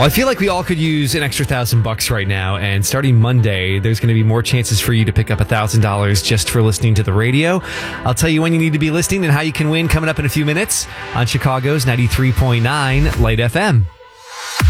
Well, I feel like we all could use an extra $1,000 right now, and starting Monday, there's going to be more chances for you to pick up $1,000 just for listening to the radio. I'll tell you when you need to be listening and how you can win coming up in a few minutes on Chicago's 93.9 Light FM.